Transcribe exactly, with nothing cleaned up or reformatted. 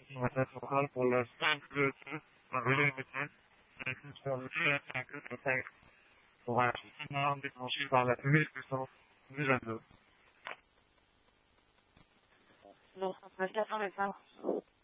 une requête vocale pour le cinq deux deux, un relais médecin, cinq six trois deux cinq deux cinq, pour un signal déclenché par la première puissance du vingt-deux. Non, on reste quatre cent vingt-cinq.